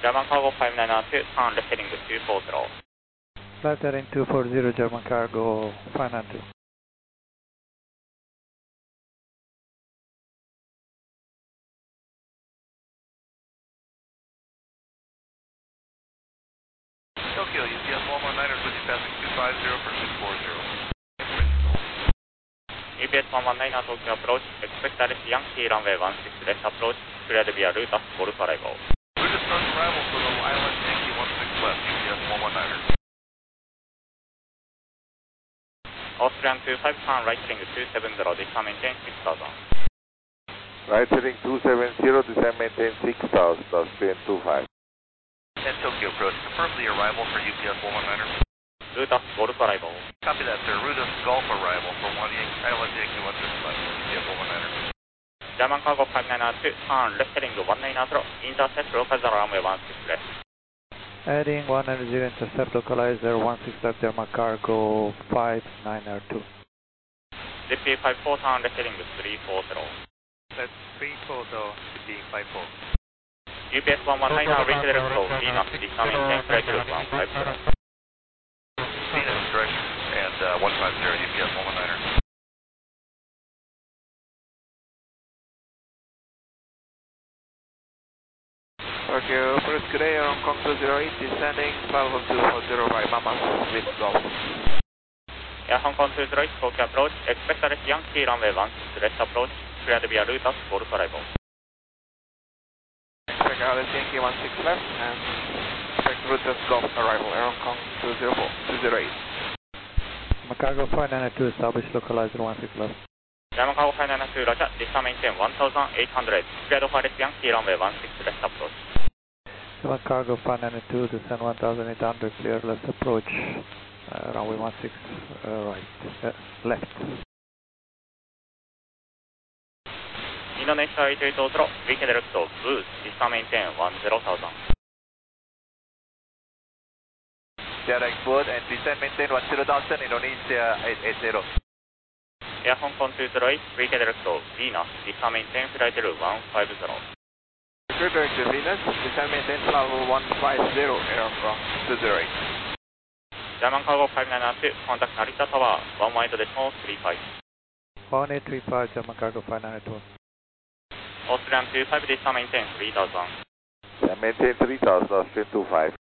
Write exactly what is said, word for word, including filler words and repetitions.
German Cargo five nine two, turn left heading two four zero. Left heading two four zero, German Cargo five nine two. Tokyo, U P S one one niner, with you passing two five zero for six four zero. U P S one one niner Tokyo approach, expect direct Yankee runway one six left approach, cleared via route of Golf arrival. Route of first arrival for the Island Yankee one six left, U P S one one niner. Austrian two five, turn right heading two seven zero, descend maintain six thousand. Right heading two seven zero, descend maintain six thousand, Austrian two five. And Tokyo approach, confirm the arrival for U P S one one niner. Route of Golf arrival. Copy that, sir. Route of Golf arrival for one Yankee, Island Yankee one six left, U P S one one niner. German Cargo five nine two, turn left heading one nine zero, intercept localizer runway one six left. Heading one nine zero, intercept localizer one six left, German Cargo five nine two. Z P five four, turn left heading three four zero. That's three four zero, Z P five four. U P S one one niner, reach the rest of Venus, descend maintain flight route one five zero. Venus direction, and uh, one five zero, U P S one one niner. Tokyo, first good day, Hong Kong two zero eight, descending, Falcon two four zero by Mama, with Golf. Air Hong Kong two zero eight, Tokyo approach, expect direct Yankee runway one six left approach, cleared via route of Golf arrival. Expect Alice Yankee one six left, and expect route of Golf arrival, Air Hong Kong two zero four, two zero eight. German Cargo five nine two, establish localizer one six left. German Cargo five nine two, Roger, descend maintain one thousand eight hundred, cleared for direct Yankee runway one six left approach. German Cargo five nine two, descend one thousand eight hundred, clear left approach, uh, runway one six uh, right, uh, left. Indonesia eight eight zero, weekend direct to boost, descend maintain one zero thousand. Direct board and descend maintain one zero thousand, Indonesia eight eight zero. Air Hong Kong two zero eight, weekend direct to Venus, descend maintain flight route one five zero. Good direct to Venus, descend maintain level one five zero, Air Hong Kong two zero eight. German Cargo five nine two, contact Narita Tower, one wide decimal three five. one eight three five, German Cargo five nine two. Austrian two five, descend maintain three thousand. Descend maintain three thousand, Austrian two five.